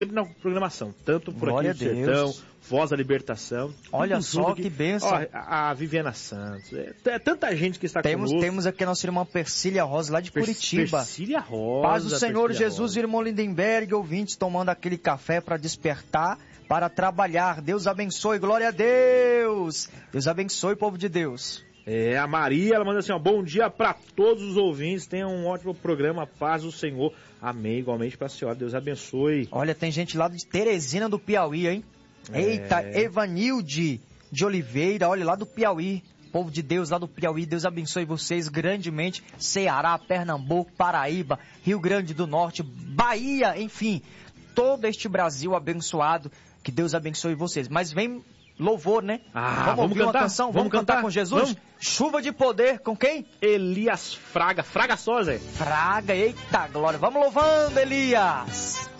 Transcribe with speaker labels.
Speaker 1: na programação, tanto por
Speaker 2: Glória
Speaker 1: aqui no
Speaker 2: a
Speaker 1: Sertão,
Speaker 2: Deus.
Speaker 1: Voz da Libertação.
Speaker 2: Olha
Speaker 1: tudo
Speaker 2: só
Speaker 1: junto
Speaker 2: que
Speaker 1: aqui.
Speaker 2: bênção.
Speaker 1: Ó, a Viviana Santos, é tanta gente que está conosco.
Speaker 2: Temos aqui a nossa irmã Persília Rosa, lá de Curitiba.
Speaker 1: Persília Rosa.
Speaker 2: Paz do Senhor
Speaker 1: Persília
Speaker 2: Jesus,
Speaker 1: Rosa.
Speaker 2: irmão Lindenberg, ouvintes tomando aquele café para despertar, para trabalhar. Deus abençoe, glória a Deus. Deus abençoe, povo de Deus.
Speaker 1: A Maria, ela manda assim, ó, bom dia para todos os ouvintes, tenham um ótimo programa, paz do Senhor, amém, igualmente para a senhora, Deus abençoe.
Speaker 2: Olha, tem gente lá de Teresina do Piauí, hein? Eita, Evanilde de Oliveira, olha, lá do Piauí, povo de Deus lá do Piauí, Deus abençoe vocês grandemente, Ceará, Pernambuco, Paraíba, Rio Grande do Norte, Bahia, enfim, todo este Brasil abençoado, que Deus abençoe vocês, mas vem louvor, né? Vamos ouvir
Speaker 1: cantar?
Speaker 2: uma canção? Vamos cantar com Jesus?
Speaker 1: Vamos.
Speaker 2: Chuva de poder, com quem?
Speaker 1: Elias Fraga só, Zé.
Speaker 2: Fraga, eita glória, vamos louvando, Elias!